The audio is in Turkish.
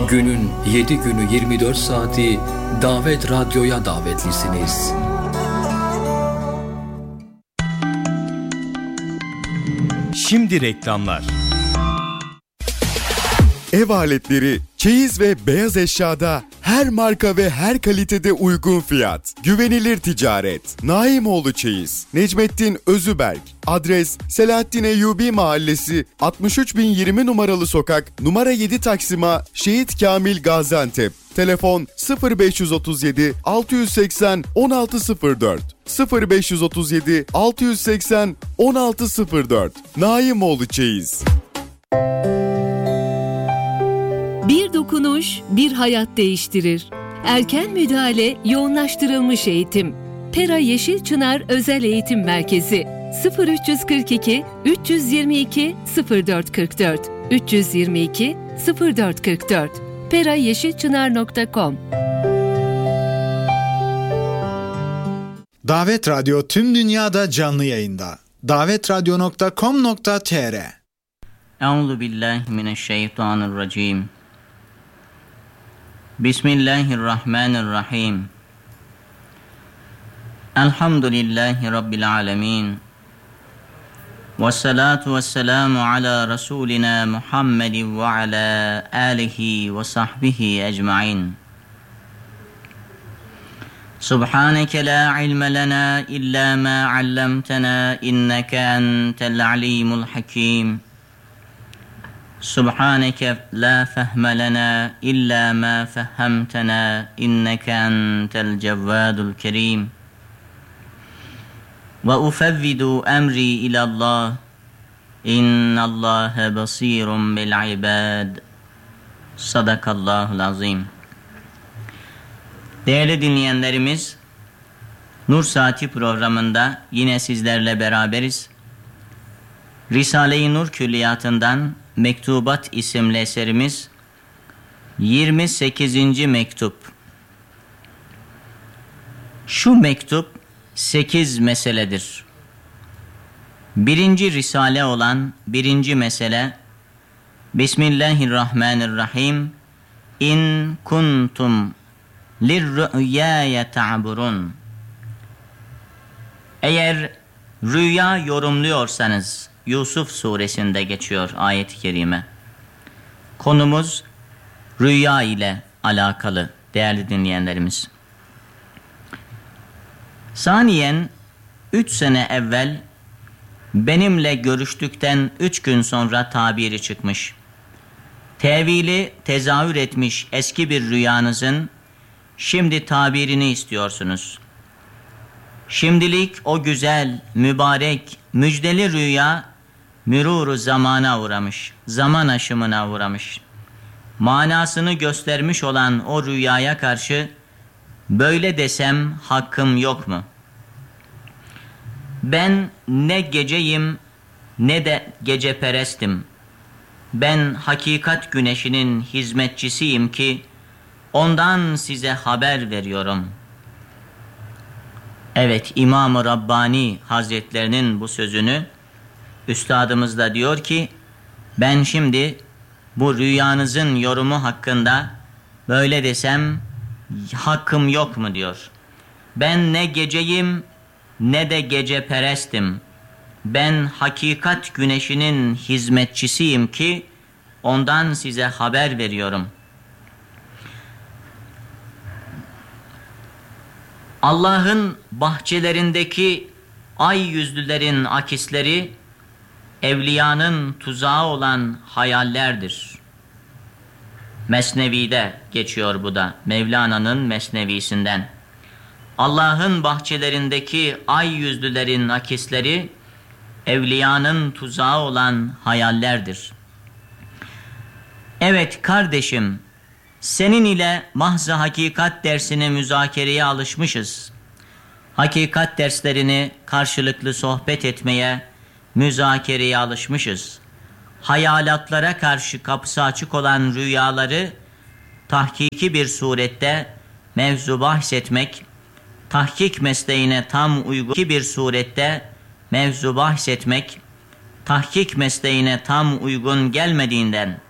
Günün 7 günü 24 saati Davet Radyo'ya davetlisiniz. Şimdi reklamlar. Ev aletleri, çeyiz ve beyaz eşyada her marka ve her kalitede uygun fiyat. Güvenilir ticaret. Naimoğlu Çeyiz. Necmettin Özüberk. Adres Selahattin Eyyubi Mahallesi 63020 numaralı sokak numara 7 Taksim'a Şehit Kamil Gaziantep. Telefon 0537 680 1604 0537 680 1604. Naimoğlu Çeyiz. Bir dokunuş, bir hayat değiştirir. Erken müdahale, yoğunlaştırılmış eğitim. Pera Yeşilçınar Özel Eğitim Merkezi 0342 322 0444 322 0444 perayeşilçınar.com. Davet Radyo tüm dünyada canlı yayında. davetradyo.com.tr. Euzubillahimineşşeytanirracim. Bismillahirrahmanirrahim. Elhamdülillahi Rabbil alemin. Vessalatu vesselamu ala Resulina Muhammedin ve ala alihi ve sahbihi ecmain. Subhaneke la ilme lena illa ma allamtena inneke entel alimul hakim. Subhaneke la fehme lena illa ma fehhemtena inneke entel cevvadul kerim. Ve ufevvidu emri ilallah innallâhe basîrun bil ibâd. Sadakallahul azim. Değerli dinleyenlerimiz, Nur Saati programında yine sizlerle beraberiz. Risale-i Nur Külliyatı'ndan Mektubat isimli eserimiz 28. mektup. Şu mektup 8 meseledir. Birinci risale olan birinci mesele: Bismillahirrahmanirrahim. İn kuntum lirrü'yâye ta'burun. Eğer rüya yorumluyorsanız, Yusuf suresinde geçiyor ayet-i kerime. Konumuz rüya ile alakalı değerli dinleyenlerimiz. Saniyen 3 sene evvel benimle görüştükten 3 gün sonra tabiri çıkmış. Tevili tezahür etmiş eski bir rüyanızın şimdi tabirini istiyorsunuz. Şimdilik o güzel, mübarek, müjdeli rüya mürûr-u zamana uğramış, zaman aşımına uğramış. Manasını göstermiş olan o rüyaya karşı böyle desem hakkım yok mu? Ben ne geceyim ne de geceperestim. Ben hakikat güneşinin hizmetçisiyim ki ondan size haber veriyorum. Evet, İmam-ı Rabbani Hazretlerinin bu sözünü üstadımız da diyor ki, ben şimdi bu rüyanızın yorumu hakkında böyle desem hakkım yok mu diyor. Ben ne geceyim ne de geceperestim. Ben hakikat güneşinin hizmetçisiyim ki ondan size haber veriyorum. Allah'ın bahçelerindeki ay yüzlülerin akisleri evliyanın tuzağı olan hayallerdir. Mesnevi'de geçiyor bu da, Mevlana'nın Mesnevisinden. Allah'ın bahçelerindeki ay yüzlülerin akisleri evliyanın tuzağı olan hayallerdir. Evet kardeşim, senin ile mahz-ı hakikat dersini müzakereye alışmışız. Hakikat derslerini karşılıklı sohbet etmeye, müzakereye alışmışız. Hayalatlara karşı kapısı açık olan rüyaları tahkiki bir surette mevzu bahsetmek, tahkik mesleğine tam uygun bir surette mevzu bahsetmek, tahkik mesleğine tam uygun gelmediğinden